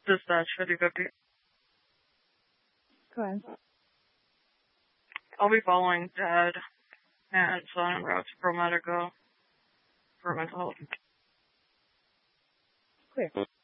Dispatch 5050. Go ahead. I'll be following Dad and Son en route to ProMedica for mental health. Clear.